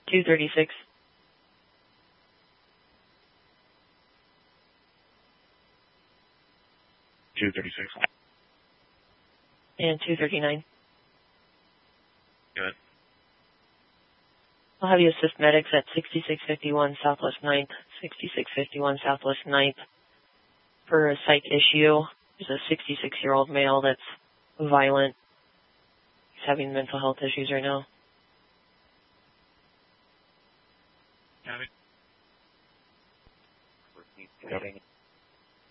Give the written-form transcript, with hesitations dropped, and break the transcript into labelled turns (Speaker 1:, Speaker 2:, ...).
Speaker 1: 236. And 239.
Speaker 2: Good.
Speaker 1: I'll have you assist medics at 6651 Southwest 9th, 6651 Southwest 9th for a psych issue. There's a 66-year-old male that's violent. He's having mental health issues right now.